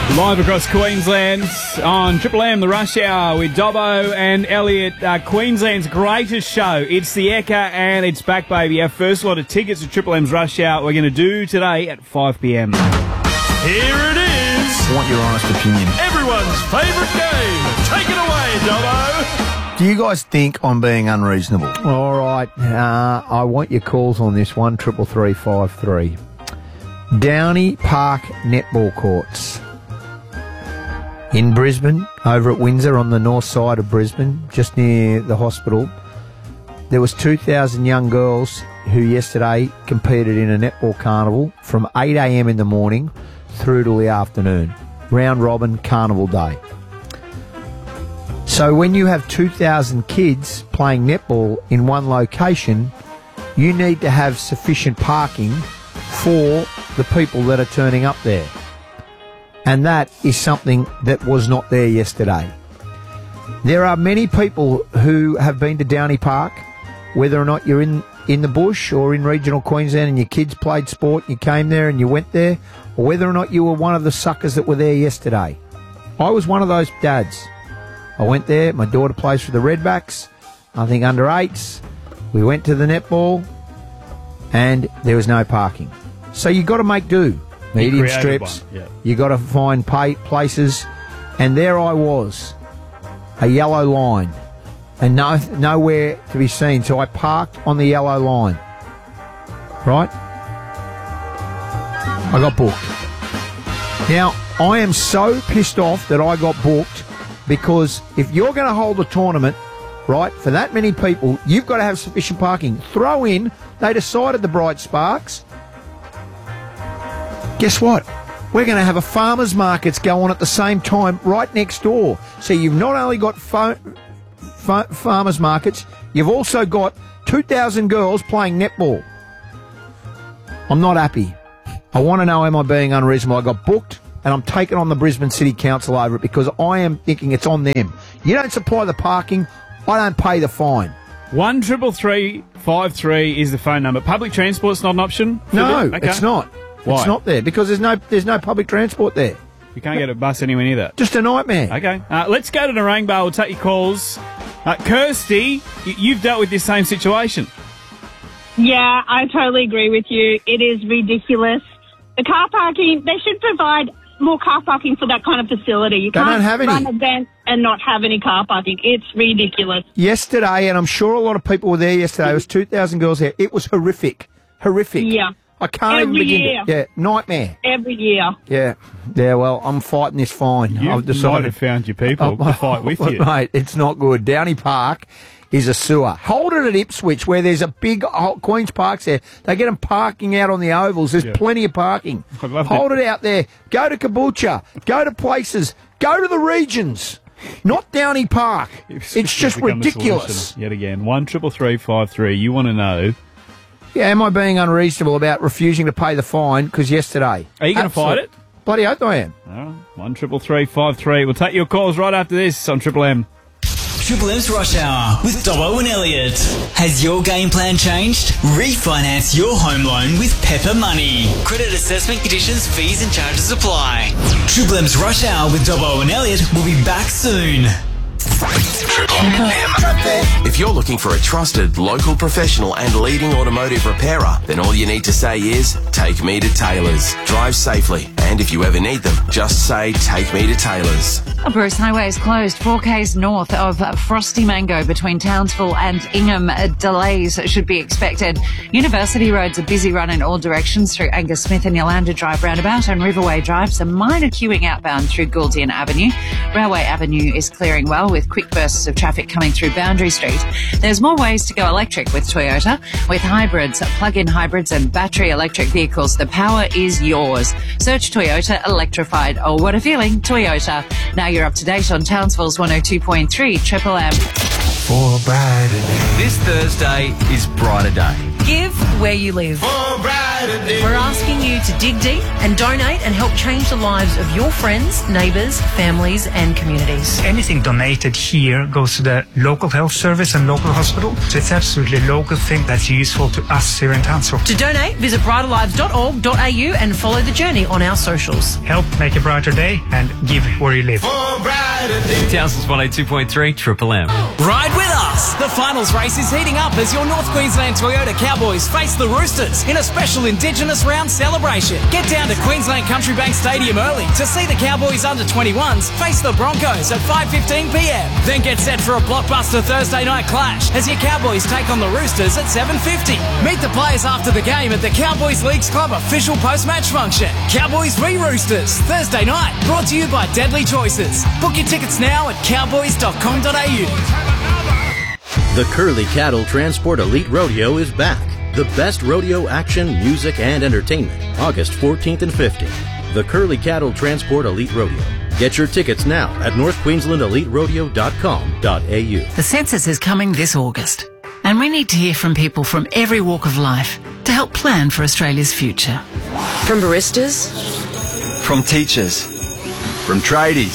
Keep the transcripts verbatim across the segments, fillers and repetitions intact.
Live across Queensland on Triple M, the Rush Hour with Dobbo and Elliot. Uh, Queensland's greatest show. It's the Ekka and it's back, baby. Our first lot of tickets to Triple M's Rush Hour we're going to do today at five p.m. Here it is. I want your honest opinion. Everyone's favourite game. Take it away, Dobbo. Do you guys think I'm being unreasonable? All right. Uh, I want your calls on this one, triple three five three. Downey Park netball courts. In Brisbane, over at Windsor on the north side of Brisbane, just near the hospital, there was two thousand young girls who yesterday competed in a netball carnival from eight a.m. in the morning through to the afternoon. Round robin carnival day. So when you have two thousand kids playing netball in one location, you need to have sufficient parking for the people that are turning up there. And that is something that was not there yesterday. There are many people who have been to Downey Park, whether or not you're in, in the bush or in regional Queensland and your kids played sport, you came there and you went there, or whether or not you were one of the suckers that were there yesterday. I was one of those dads. I went there, my daughter plays for the Redbacks, I think under eights. We went to the netball and there was no parking. So you got to make do. Medium strips, yeah. You got to find pay places, and there I was, a yellow line, and no nowhere to be seen. So I parked on the yellow line, right? I got booked. Now I am so pissed off that I got booked because if you're going to hold a tournament, right, for that many people, you've got to have sufficient parking. Throw in, they decided the Bright Sparks. Guess what? We're going to have a farmers markets go on at the same time right next door. So you've not only got fa- fa- farmers markets, you've also got two thousand girls playing netball. I'm not happy. I want to know, am I being unreasonable? I got booked and I'm taking on the Brisbane City Council over it because I am thinking it's on them. You don't supply the parking, I don't pay the fine. One triple three five three is the phone number. Public transport's not an option? No, okay. It's not. Why? It's not there because there's no there's no public transport there. You can't get a bus anywhere near that. Just a nightmare. Okay. Uh, let's go to Narangba. We'll take your calls. Uh, Kirsty, y- you've dealt with this same situation. Yeah, I totally agree with you. It is ridiculous. The car parking, they should provide more car parking for that kind of facility. You They can't don't have any. run events and not have any car parking. It's ridiculous. Yesterday, and I'm sure a lot of people were there yesterday, there was two thousand girls there. It was horrific. Horrific. Yeah. I can't Every even begin year. to... Yeah, nightmare. Every year. Yeah. Yeah, well, I'm fighting this fine. You I've might decided have found your people Oh, to fight with you. Mate, it's not good. Downey Park is a sewer. Hold it at Ipswich, where there's a big... Oh, Queen's Park's there. They get them parking out on the ovals. There's Yeah. plenty of parking. I love Hold it. it out there. Go to Caboolture. Go to places. Go to the regions. Not Downey Park. It's just become the ridiculous. solution Yet again, one triple three five three. You want to know? Yeah, am I being unreasonable about refusing to pay the fine? Because yesterday. Are you going to fight it? Bloody oath I am. All right. One triple three five three. We'll take your calls right after this on Triple M. Triple M's Rush Hour with Dobbo and Elliot. Has your game plan changed? Refinance your home loan with Pepper Money. Credit assessment conditions, fees and charges apply. Triple M's Rush Hour with Dobbo and Elliot will be back soon. If you're looking for a trusted, local professional and leading automotive repairer, then all you need to say is, take me to Taylor's. Drive safely, and if you ever need them, just say, take me to Taylor's. Bruce Highway is closed four k's north of Frosty Mango between Townsville and Ingham. Delays should be expected. University Road's a busy run in all directions through Angus Smith and Yolanda Drive roundabout and Riverway Drive. Some minor queuing outbound through Gouldian Avenue. Railway Avenue is clearing well with quick bursts of traffic coming through Boundary Street. There's more ways to go electric with Toyota. With hybrids, plug-in hybrids and battery electric vehicles, the power is yours. Search Toyota Electrified. Oh, what a feeling, Toyota. Now you're up to date on Townsville's one oh two point three Triple M. For a brighter day. This Thursday is Brighter Day. Give where you live. For brighter We're asking you to dig deep and donate and help change the lives of your friends, neighbours, families and communities. Anything donated here goes to the local health service and local hospital. So it's absolutely a local thing that's useful to us here in Townsville. To donate, visit brighter lives dot org dot a u and follow the journey on our socials. Help make a brighter day and give where you live. Townsville's one oh two point three Triple M. Ride with us! The finals race is heating up as your North Queensland Toyota Cowboys face the Roosters in a special Indigenous round celebration. Get down to Queensland Country Bank Stadium early to see the Cowboys under twenty-ones face the Broncos at five fifteen p m. Then get set for a blockbuster Thursday night clash as your Cowboys take on the Roosters at seven fifty. Meet the players after the game at the Cowboys Leagues Club official post-match function. Cowboys v Roosters, Thursday night, brought to you by Deadly Choices. Book your tickets now at cowboys dot com dot a u. The Curly Cattle Transport Elite Rodeo is back. The best rodeo action, music, and entertainment. August fourteenth and fifteenth. The Curly Cattle Transport Elite Rodeo. Get your tickets now at north queensland elite rodeo dot com dot a u. The census is coming this August, and we need to hear from people from every walk of life to help plan for Australia's future. From baristas, from teachers, from tradies,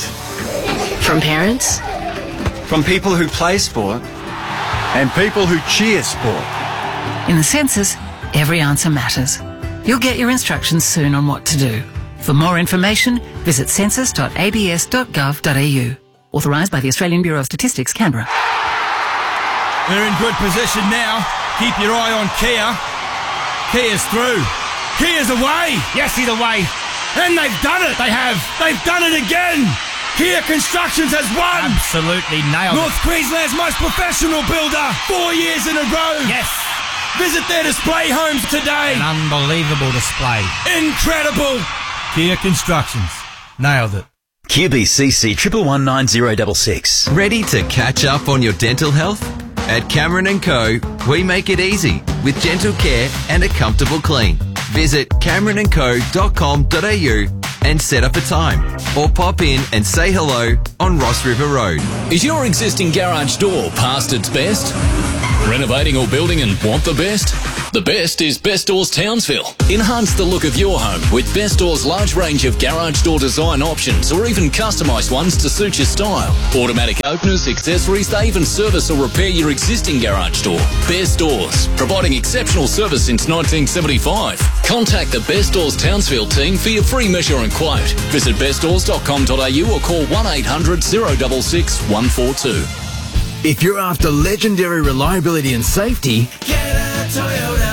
from parents, from people who play sport, and people who cheer sport. In the census, every answer matters. You'll get your instructions soon on what to do. For more information, visit census dot a b s dot gov dot a u. Authorised by the Australian Bureau of Statistics, Canberra. They're in good position now. Keep your eye on Kia. Kia's through. Kia's away. Yes, he's away. And they've done it. They have. They've done it again. Kia Constructions has won. Absolutely nailed North it. Queensland's most professional builder. Four years in a row. Yes. Visit their display homes today. An unbelievable display. Incredible. Kia Constructions. Nailed it. Q B C C triple one nine zero six six. Ready to catch up on your dental health? At Cameron and Co, we make it easy with gentle care and a comfortable clean. Visit cameron and co dot com dot a u and set up a time, or pop in and say hello on Ross River Road. Is your existing garage door past its best? Renovating or building and want the best? The best is Best Doors Townsville. Enhance the look of your home with Best Doors' large range of garage door design options, or even customised ones to suit your style. Automatic openers, accessories, they even service or repair your existing garage door. Best Doors, providing exceptional service since nineteen seventy-five. Contact the Best Doors Townsville team for your free measure and quote. Visit best doors dot com dot a u or call one eight hundred, zero six six, one four two. If you're after legendary reliability and safety, get a Toyota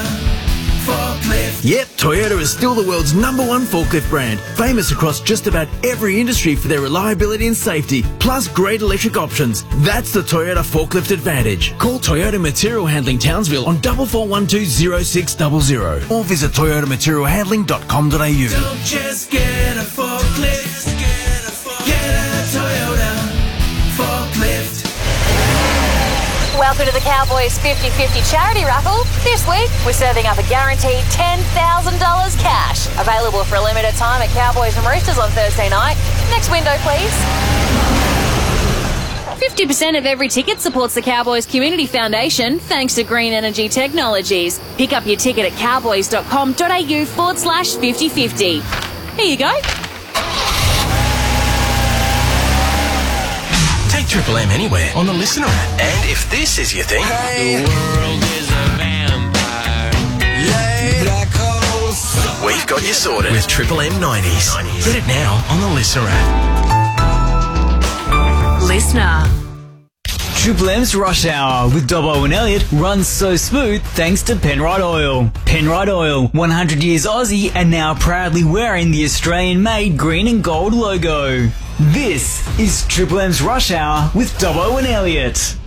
forklift. Yep, Toyota is still the world's number one forklift brand, famous across just about every industry for their reliability and safety, plus great electric options. That's the Toyota Forklift Advantage. Call Toyota Material Handling Townsville on four four one two, zero six zero zero or visit toyota material handling dot com dot a u. Don't just get a forklift, get a, forklift. Get a Toyota forklift. Welcome to the Cowboys fifty fifty charity raffle. This week, we're serving up a guaranteed ten thousand dollars cash. Available for a limited time at Cowboys and Roosters on Thursday night. Next window, please. fifty percent of every ticket supports the Cowboys Community Foundation, thanks to Green Energy Technologies. Pick up your ticket at cowboys dot com dot a u forward slash fifty fifty. Here you go. Take Triple M anywhere on the Listener app. And if this is your thing, hey, the world is a vampire. Yeah, black holes. We've got you sorted with Triple M nineties. Get it now on the Listener app. Listener. Triple M's Rush Hour with Dobbo and Elliot runs so smooth thanks to Penrite Oil. Penrite Oil, one hundred years Aussie and now proudly wearing the Australian-made green and gold logo. This is Triple M's Rush Hour with Dobbo and Elliot.